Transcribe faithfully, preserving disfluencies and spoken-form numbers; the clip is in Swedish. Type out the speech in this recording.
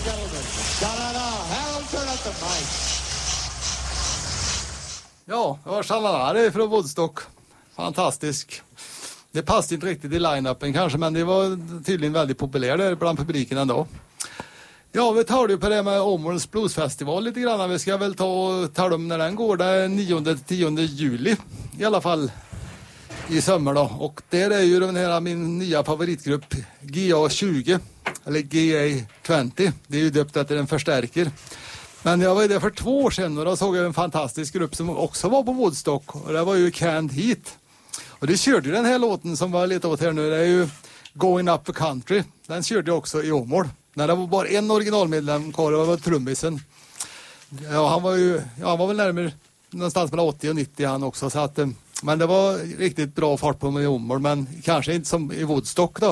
and gentlemen, Shalala, Harold, turn up the mic. Ja, det var Shalala från Woodstock. Fantastisk. Det passade inte riktigt i line-upen kanske, men det var tydligen väldigt populär där bland publiken ändå. Ja, vi tar ju på det med Åmåls bluesfestival lite grann. Vi ska väl ta och ta dem när den går. Det är nionde till tionde juli i alla fall i sommar då. Och det är ju den här min nya favoritgrupp G A tjugo eller G A tjugo. Det är ju döpt efter en förstärker. Men jag var ju där för två år sedan och då såg jag en fantastisk grupp som också var på Woodstock. Och det var ju Canned Heat. Och det körde ju den här låten som var lite åt här nu. Det är ju Going Up the Country. Den körde jag också i Åmål. När det var bara en originalmedlem kvar, det var trummisen. Ja, han var ju, ja, han var väl närmare någonstans mellan åttio och nittio han också. Så att, men det var riktigt bra fart på mig i Åmål, men kanske inte som i Woodstock då.